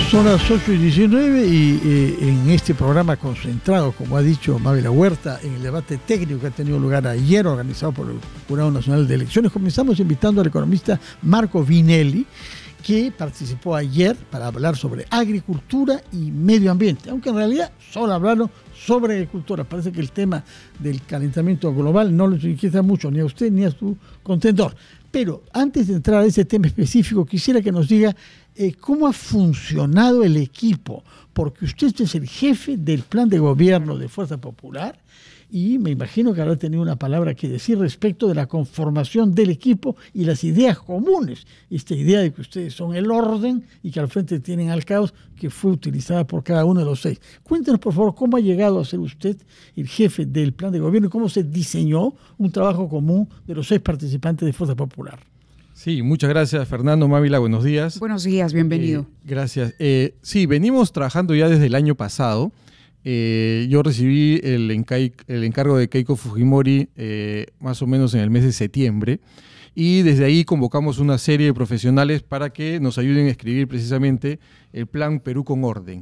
Son las 8:19 y en este programa concentrado, como ha dicho Mávila Huerta, en el debate técnico que ha tenido lugar ayer, organizado por el Jurado Nacional de Elecciones, comenzamos invitando al economista Marco Vinelli, que participó ayer para hablar sobre agricultura y medio ambiente, aunque en realidad solo hablaron sobre agricultura. Parece que el tema del calentamiento global no les inquieta mucho ni a usted ni a su contendor. Pero antes de entrar a ese tema específico, quisiera que nos diga cómo ha funcionado el equipo, porque usted es el jefe del plan de gobierno de Fuerza Popular y me imagino que habrá tenido una palabra que decir respecto de la conformación del equipo y las ideas comunes. Esta idea de que ustedes son el orden y que al frente tienen al caos, que fue utilizada por cada uno de los 6. Cuéntenos, por favor, cómo ha llegado a ser usted el jefe del plan de gobierno y cómo se diseñó un trabajo común de los 6 participantes de Fuerza Popular. Sí, muchas gracias, Fernando. Mávila, buenos días. Buenos días, bienvenido. Gracias. Sí, venimos trabajando ya desde el año pasado. Yo recibí el encargo de Keiko Fujimori más o menos en el mes de septiembre y desde ahí convocamos una serie de profesionales para que nos ayuden a escribir precisamente el plan Perú con Orden.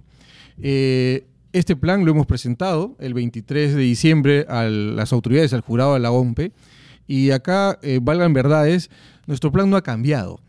Este plan lo hemos presentado el 23 de diciembre a las autoridades, al jurado de la OMPE, y acá, valgan verdades, nuestro plan no ha cambiado.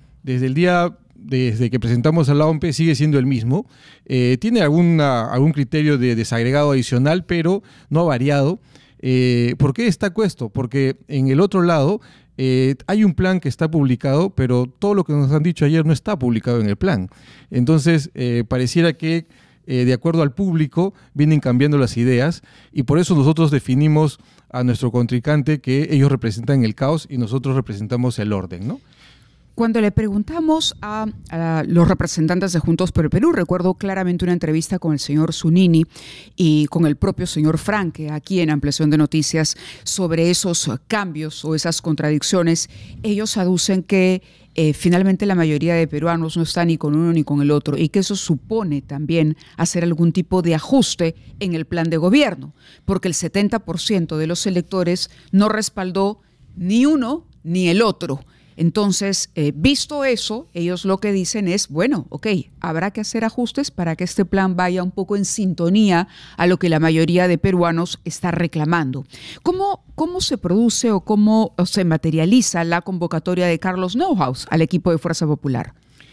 Desde que presentamos a la OMPE sigue siendo el mismo. Tiene algún criterio de desagregado adicional, pero no ha variado. ¿Por qué destaco esto? Porque en el otro lado hay un plan que está publicado, pero todo lo que nos han dicho ayer no está publicado en el plan. Entonces, pareciera que de acuerdo al público vienen cambiando las ideas y por eso nosotros definimos a nuestro contrincante que ellos representan el caos y nosotros representamos el orden, ¿no? Cuando le preguntamos a los representantes de Juntos por el Perú, recuerdo claramente una entrevista con el señor Zunini y con el propio señor Franque, aquí en Ampliación de Noticias, sobre esos cambios o esas contradicciones. Ellos aducen que finalmente la mayoría de peruanos no está ni con uno ni con el otro y que eso supone también hacer algún tipo de ajuste en el plan de gobierno, porque el 70% de los electores no respaldó ni uno ni el otro. Entonces, visto eso, ellos lo que dicen es, bueno, ok, habrá que hacer ajustes para que este plan vaya un poco en sintonía a lo que la mayoría de peruanos está reclamando. ¿Cómo se produce o cómo se materializa la convocatoria de Carlos Neuhaus al equipo de Fuerza Popular?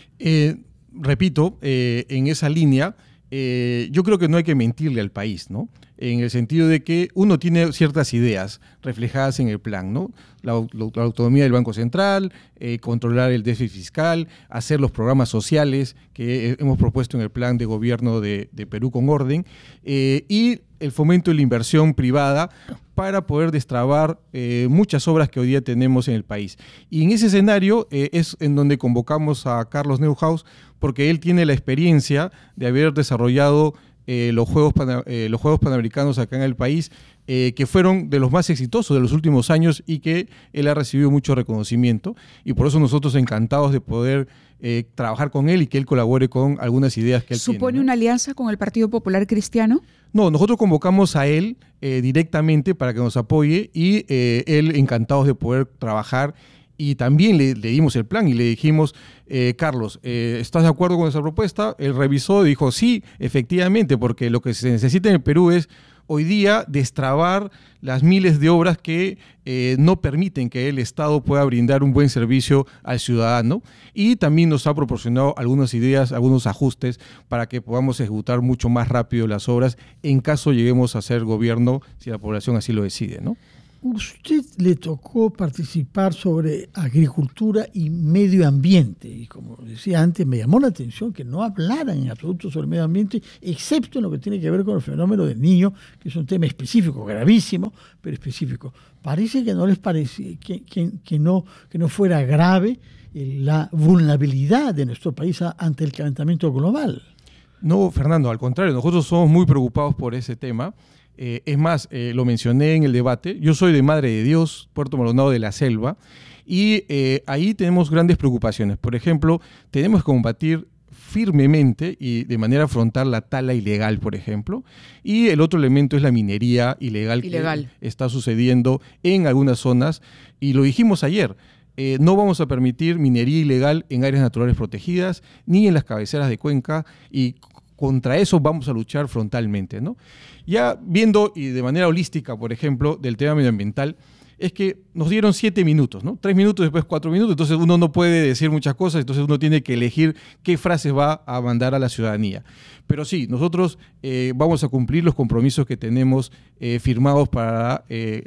Repito, en esa línea, yo creo que no hay que mentirle al país, ¿no? En el sentido de que uno tiene ciertas ideas reflejadas en el plan, ¿no? La autonomía del Banco Central, controlar el déficit fiscal, hacer los programas sociales que hemos propuesto en el plan de gobierno de Perú con Orden, y el fomento de la inversión privada para poder destrabar muchas obras que hoy día tenemos en el país. Y en ese escenario es en donde convocamos a Carlos Neuhaus, porque él tiene la experiencia de haber desarrollado los Juegos Panamericanos acá en el país, que fueron de los más exitosos de los últimos años y que él ha recibido mucho reconocimiento, y por eso nosotros encantados de poder trabajar con él y que él colabore con algunas ideas que él tiene. ¿Supone una alianza con el Partido Popular Cristiano? No, nosotros convocamos a él directamente para que nos apoye y él encantados de poder trabajar. Y también le dimos el plan y le dijimos, Carlos, ¿estás de acuerdo con esa propuesta? Él revisó y dijo, sí, efectivamente, porque lo que se necesita en el Perú es hoy día destrabar las miles de obras que no permiten que el Estado pueda brindar un buen servicio al ciudadano, y también nos ha proporcionado algunas ideas, algunos ajustes para que podamos ejecutar mucho más rápido las obras en caso lleguemos a ser gobierno, si la población así lo decide, ¿no? Usted le tocó participar sobre agricultura y medio ambiente y como decía antes, me llamó la atención que no hablaran en absoluto sobre medio ambiente, excepto en lo que tiene que ver con el fenómeno del niño, que es un tema específico, gravísimo, pero específico. Parece que no les parece que no fuera grave la vulnerabilidad de nuestro país ante el calentamiento global. No, Fernando, al contrario, nosotros somos muy preocupados por ese tema. Es más, lo mencioné en el debate, yo soy de Madre de Dios, Puerto Maldonado de la Selva, y ahí tenemos grandes preocupaciones. Por ejemplo, tenemos que combatir firmemente y de manera frontal la tala ilegal, por ejemplo, y el otro elemento es la minería ilegal. Que está sucediendo en algunas zonas, y lo dijimos ayer. no vamos a permitir minería ilegal en áreas naturales protegidas ni en las cabeceras de cuenca, y contra eso vamos a luchar frontalmente, ¿no? Ya viendo y de manera holística, por ejemplo, del tema medioambiental, es que nos dieron 7 minutos, ¿no? 3 minutos, después 4 minutos, entonces uno no puede decir muchas cosas, entonces uno tiene que elegir qué frases va a mandar a la ciudadanía. Pero sí, nosotros vamos a cumplir los compromisos que tenemos firmados para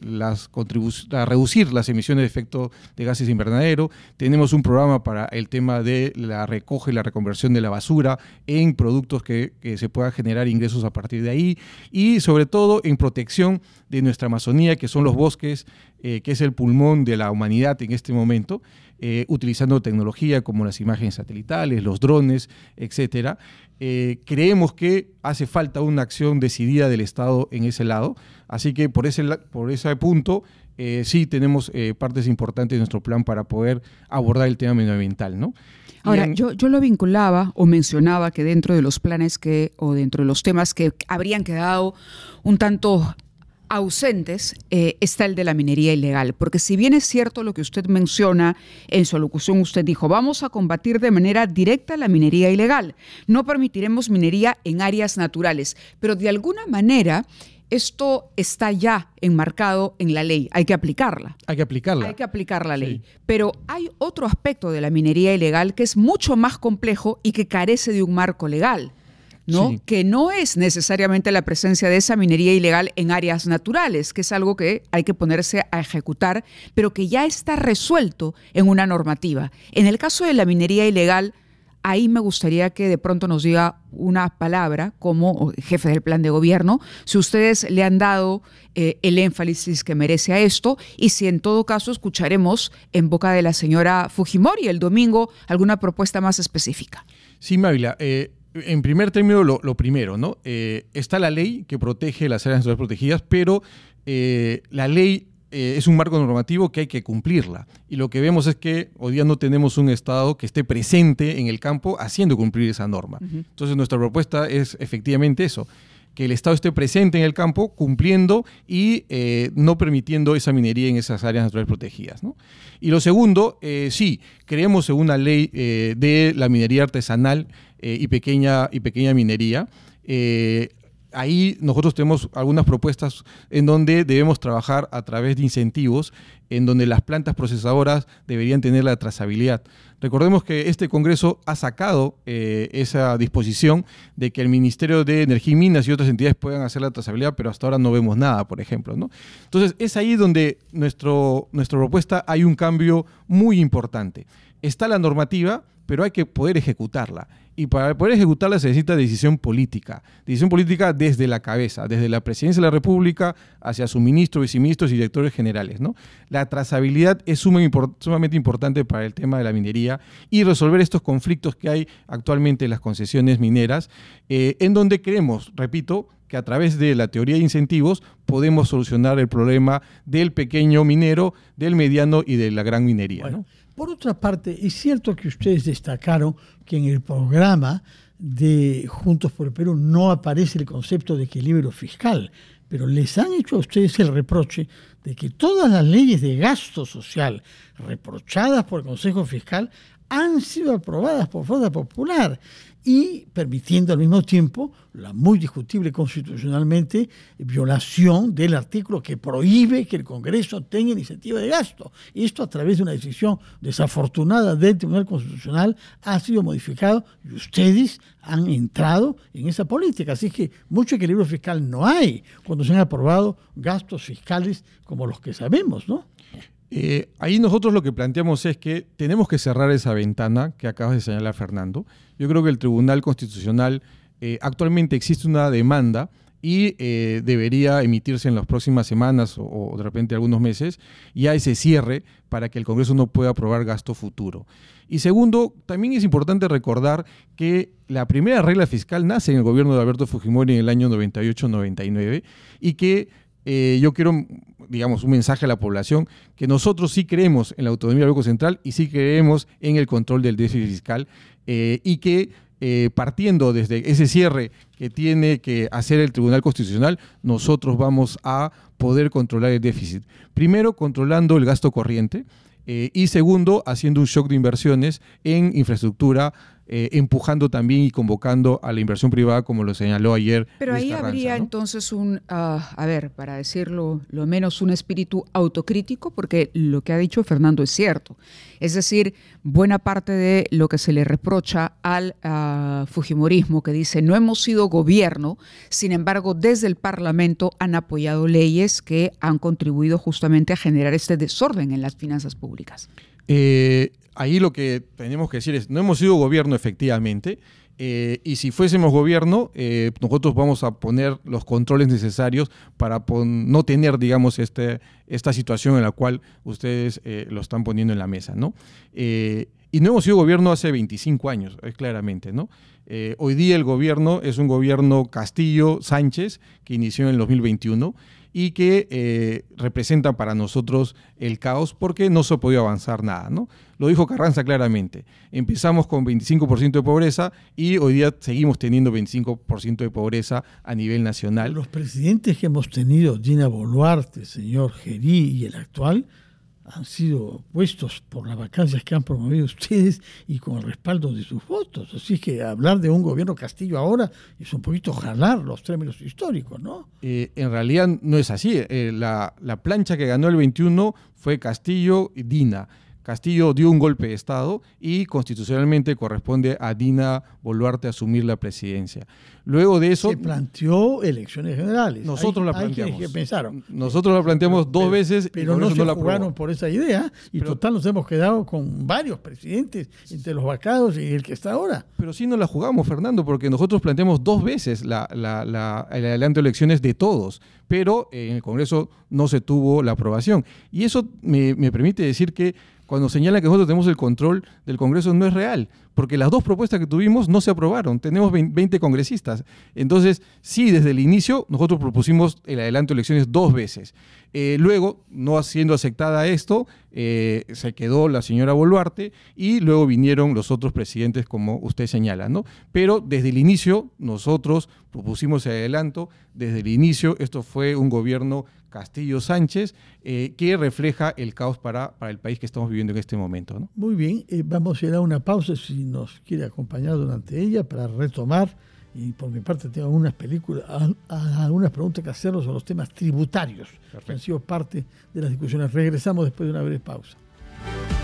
reducir las emisiones de efecto de gases invernadero. Tenemos un programa para el tema de la recoge y la reconversión de la basura en productos que se puedan generar ingresos a partir de ahí, y sobre todo en protección de nuestra Amazonía, que son los bosques, que es el pulmón de la humanidad en este momento, utilizando tecnología como las imágenes satelitales, los drones, etcétera. Creemos que hace falta una acción decidida del Estado en ese lado, así que por ese punto sí tenemos partes importantes de nuestro plan para poder abordar el tema medioambiental, ¿no? Ahora, yo lo vinculaba o mencionaba que dentro de los planes o dentro de los temas que habrían quedado un tanto ausentes, está el de la minería ilegal, porque si bien es cierto lo que usted menciona en su alocución, usted dijo, vamos a combatir de manera directa la minería ilegal, no permitiremos minería en áreas naturales, pero de alguna manera esto está ya enmarcado en la ley, hay que aplicarla. Hay que aplicarla. Hay que aplicar la ley. Sí. Pero hay otro aspecto de la minería ilegal que es mucho más complejo y que carece de un marco legal, ¿no? Sí. Que no es necesariamente la presencia de esa minería ilegal en áreas naturales, que es algo que hay que ponerse a ejecutar, pero que ya está resuelto en una normativa. En el caso de la minería ilegal, ahí me gustaría que de pronto nos diga una palabra como jefe del plan de gobierno, si ustedes le han dado el énfasis que merece a esto, y si en todo caso escucharemos en boca de la señora Fujimori el domingo alguna propuesta más específica. Sí, Mávila, en primer término, lo primero, ¿no? Está la ley que protege las áreas naturales protegidas, pero la ley es un marco normativo que hay que cumplirla. Y lo que vemos es que hoy día no tenemos un Estado que esté presente en el campo haciendo cumplir esa norma. Entonces, nuestra propuesta es efectivamente eso, que el Estado esté presente en el campo cumpliendo y no permitiendo esa minería en esas áreas naturales protegidas, ¿no? Y lo segundo, sí, creemos en una ley de la minería artesanal y pequeña minería. Ahí nosotros tenemos algunas propuestas en donde debemos trabajar a través de incentivos, en donde las plantas procesadoras deberían tener la trazabilidad. Recordemos que este Congreso ha sacado esa disposición de que el Ministerio de Energía y Minas y otras entidades puedan hacer la trazabilidad, pero hasta ahora no vemos nada, por ejemplo, ¿no? Entonces, es ahí donde nuestra propuesta hay un cambio muy importante. Está la normativa, pero hay que poder ejecutarla. Y para poder ejecutarla se necesita decisión política desde la cabeza, desde la Presidencia de la República hacia su ministro, viceministros y directores generales, ¿no? La trazabilidad es sumamente importante para el tema de la minería y resolver estos conflictos que hay actualmente en las concesiones mineras, en donde creemos, repito, que a través de la teoría de incentivos podemos solucionar el problema del pequeño minero, del mediano y de la gran minería, bueno, ¿no? Por otra parte, es cierto que ustedes destacaron que en el programa de Juntos por el Perú no aparece el concepto de equilibrio fiscal, pero les han hecho a ustedes el reproche de que todas las leyes de gasto social reprochadas por el Consejo Fiscal han sido aprobadas por fuerza popular y permitiendo al mismo tiempo la muy discutible constitucionalmente violación del artículo que prohíbe que el Congreso tenga iniciativa de gasto. Y esto, a través de una decisión desafortunada del Tribunal Constitucional, ha sido modificado y ustedes han entrado en esa política. Así que mucho equilibrio fiscal no hay cuando se han aprobado gastos fiscales como los que sabemos, ¿no? Ahí nosotros lo que planteamos es que tenemos que cerrar esa ventana que acabas de señalar, Fernando. Yo creo que el Tribunal Constitucional, actualmente existe una demanda y debería emitirse en las próximas semanas o de repente algunos meses, ya ese cierre para que el Congreso no pueda aprobar gasto futuro. Y segundo, también es importante recordar que la primera regla fiscal nace en el gobierno de Alberto Fujimori en el año 98-99 y que yo quiero, digamos, un mensaje a la población, que nosotros sí creemos en la autonomía del Banco Central y sí creemos en el control del déficit fiscal y que partiendo desde ese cierre que tiene que hacer el Tribunal Constitucional, nosotros vamos a poder controlar el déficit. Primero, controlando el gasto corriente. y segundo, haciendo un shock de inversiones en infraestructura, empujando también y convocando a la inversión privada, como lo señaló ayer. Pero Luis ahí Carranza, habría ¿no? entonces para decirlo lo menos, un espíritu autocrítico, porque lo que ha dicho Fernando es cierto. Es decir, buena parte de lo que se le reprocha al fujimorismo, que dice no hemos sido gobierno, sin embargo, desde el Parlamento han apoyado leyes que han contribuido justamente a generar este desorden en las finanzas públicas. Ahí lo que tenemos que decir es, no hemos sido gobierno efectivamente, y si fuésemos gobierno, nosotros vamos a poner los controles necesarios para no tener, digamos, esta situación en la cual ustedes lo están poniendo en la mesa, ¿no? Y no hemos sido gobierno hace 25 años, claramente, ¿no? Hoy día el gobierno es un gobierno Castillo-Sánchez, que inició en el 2021, y que representan para nosotros el caos porque no se ha podido avanzar nada, ¿no? Lo dijo Carranza claramente. Empezamos con 25% de pobreza y hoy día seguimos teniendo 25% de pobreza a nivel nacional. Los presidentes que hemos tenido, Dina Boluarte, señor Gerí y el actual, han sido puestos por las vacancias que han promovido ustedes y con el respaldo de sus votos. Así es que hablar de un gobierno Castillo ahora es un poquito jalar los términos históricos, ¿no? En realidad no es así. La plancha que ganó el 21 fue Castillo y Dina. Castillo dio un golpe de Estado y constitucionalmente corresponde a Dina Boluarte asumir la presidencia. Luego de eso... Se planteó elecciones generales. Nosotros la planteamos. Que pensaron. Nosotros la planteamos dos veces. Pero no se la jugaron por esa idea y total nos hemos quedado con varios presidentes entre los vacados y el que está ahora. Pero sí no la jugamos, Fernando, porque nosotros planteamos dos veces el adelanto de elecciones de todos, pero en el Congreso no se tuvo la aprobación. Y eso me permite decir que cuando señalan que nosotros tenemos el control del Congreso no es real, porque las dos propuestas que tuvimos no se aprobaron, tenemos 20 congresistas. Entonces, sí, desde el inicio nosotros propusimos el adelanto de elecciones dos veces. Luego, no siendo aceptada esto, se quedó la señora Boluarte y luego vinieron los otros presidentes, como usted señala, ¿no? Pero desde el inicio nosotros propusimos el adelanto, desde el inicio esto fue un gobierno Castillo-Sánchez que refleja el caos para el país que estamos viviendo en este momento, ¿no? Muy bien, vamos a ir a una pausa si nos quiere acompañar durante ella para retomar, y por mi parte tengo algunas preguntas que hacernos sobre los temas tributarios. Perfecto. Que han sido parte de las discusiones. Regresamos después de una breve pausa.